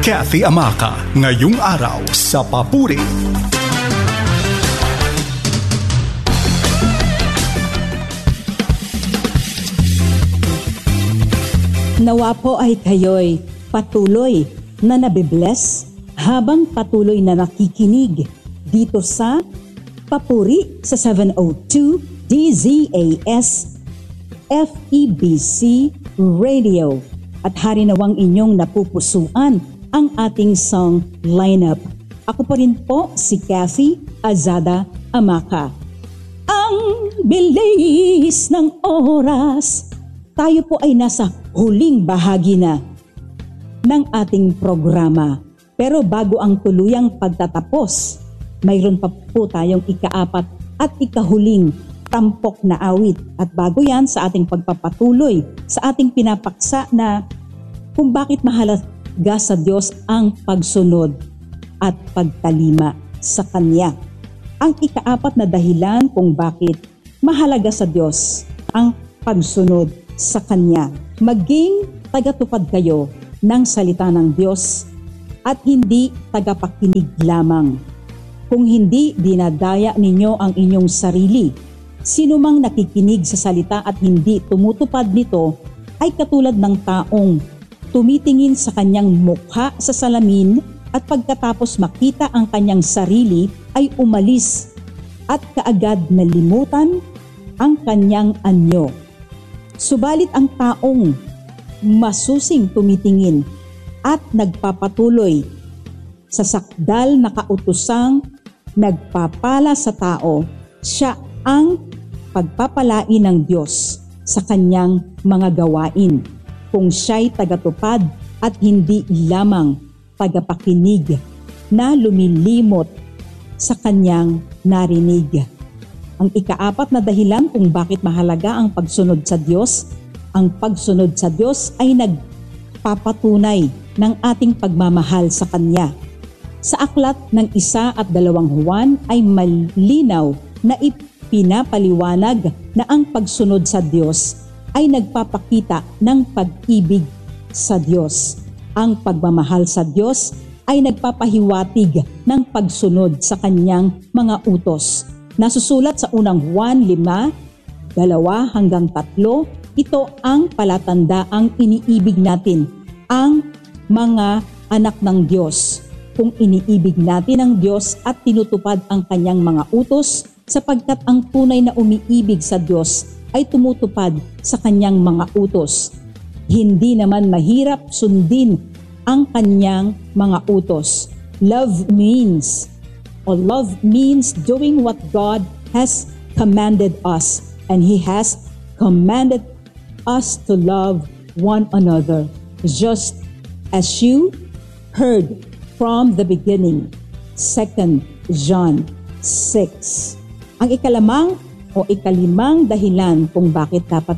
Kathy Amaka, ngayong araw sa Papuri. Nawa po ay kayo'y patuloy na nabibless habang patuloy na nakikinig dito sa Papuri sa 702 DZAS FEBC Radio. At harinawang inyong napupusuan ang ating song lineup. Ako pa rin po si Kathy Azada Amaka. Ang bilis ng oras, tayo po ay nasa huling bahagi na ng ating programa. Pero bago ang tuluyang pagtatapos, mayroon pa po tayong ika-4 at ika-huling tampok na awit. At bago yan sa ating pagpapatuloy, sa ating pinapaksa na kung bakit mahalaga sa Diyos ang pagsunod at pagtalima sa Kanya. Ang ika-4 na dahilan kung bakit mahalaga sa Diyos ang pagsunod sa Kanya. Maging tagatupad kayo ng salita ng Diyos at hindi tagapakinig lamang. Kung hindi dinadaya ninyo ang inyong sarili, sino mang nakikinig sa salita at hindi tumutupad nito ay katulad ng taong tumitingin sa kanyang mukha sa salamin at pagkatapos makita ang kanyang sarili ay umalis at kaagad nalimutan ang kanyang anyo. Subalit ang taong masusing tumitingin at nagpapatuloy sa sakdal na kautosang nagpapala sa tao, siya ang pagpapalain ng Diyos sa kanyang mga gawain kung siya'y tagatupad at hindi lamang tagapakinig na lumilimot sa kanyang narinig. Ang ika-4 na dahilan kung bakit mahalaga ang pagsunod sa Diyos, ang pagsunod sa Diyos ay nagpapatunay ng ating pagmamahal sa Kanya. Sa aklat ng 1 at 2 Juan ay malinaw na pinapaliwanag na ang pagsunod sa Diyos ay nagpapakita ng pag-ibig sa Diyos. Ang pagmamahal sa Diyos ay nagpapahiwatig ng pagsunod sa Kanyang mga utos. Nasusulat sa unang Juan 5, 2 hanggang 3, ito ang palatandaang iniibig natin, ang mga anak ng Diyos. Kung iniibig natin ang Diyos at tinutupad ang Kanyang mga utos, sapagkat ang tunay na umiibig sa Diyos ay tumutupad sa Kanyang mga utos. Hindi naman mahirap sundin ang Kanyang mga utos. Love means doing what God has commanded us, and He has commanded us to love one another, just as you heard from the beginning. 2 John 6. Ang ikalimang dahilan kung bakit dapat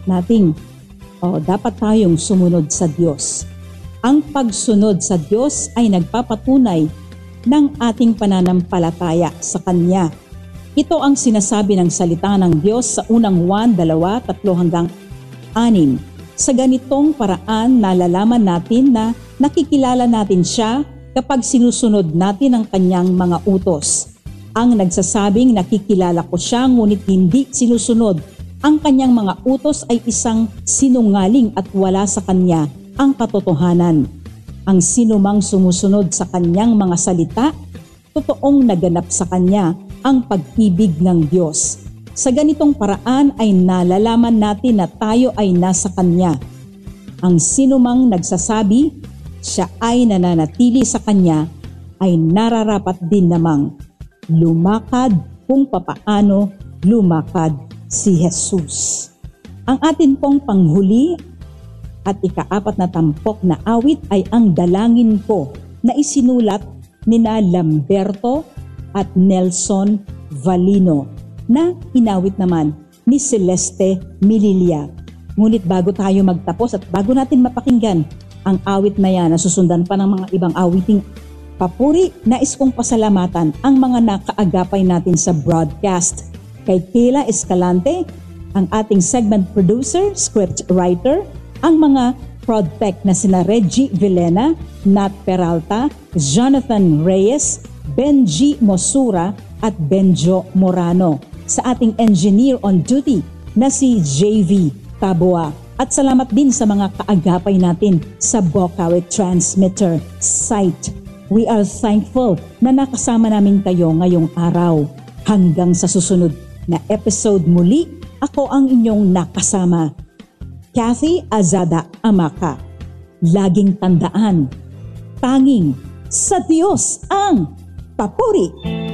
tayong sumunod sa Diyos. Ang pagsunod sa Diyos ay nagpapatunay ng ating pananampalataya sa Kanya. Ito ang sinasabi ng salita ng Diyos sa unang Juan 2:3 hanggang 6. Sa ganitong paraan, nalalaman natin na nakikilala natin Siya kapag sinusunod natin ang Kanyang mga utos. Ang nagsasabing nakikilala ko siya ngunit hindi sinusunod ang kanyang mga utos ay isang sinungaling at wala sa kanya ang katotohanan. Ang sinumang sumusunod sa kanyang mga salita, totoong naganap sa kanya ang pag-ibig ng Diyos. Sa ganitong paraan ay nalalaman natin na tayo ay nasa kanya. Ang sinumang nagsasabi, siya ay nananatili sa kanya, ay nararapat din namang lumakad kung papaano lumakad si Jesus. Ang atin pong panghuli at ika-4 na tampok na awit ay ang dalangin ko na isinulat nina Lamberto at Nelson Valino na inawit naman ni Celeste Mililia. Ngunit bago tayo magtapos at bago natin mapakinggan ang awit na yan na susundan pa ng mga ibang awiting papuri, nais kong pasalamatan ang mga nakaagapay natin sa broadcast. Kay Kayla Escalante, ang ating segment producer, script writer, ang mga Prod Tech na sina Reggie Villena, Nat Peralta, Jonathan Reyes, Benji Mosura at Benjo Morano. Sa ating engineer on duty na si JV Taboa. At salamat din sa mga kaagapay natin sa Bocaue Transmitter site. We are thankful na nakasama namin kayo ngayong araw. Hanggang sa susunod na episode muli, ako ang inyong nakasama, Kathy Azada Amaka. Laging tandaan, tanging sa Diyos ang papuri.